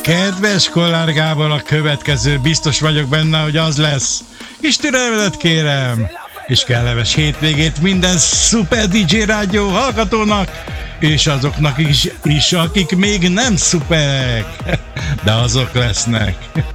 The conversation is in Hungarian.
Kedves Kollár Gábor, a következő biztos vagyok benne, hogy az lesz. És türelmet kérem, és kellemes hétvégét minden szuper DJ rádió hallgatónak, és azoknak is, akik még nem szuperek, de azok lesznek.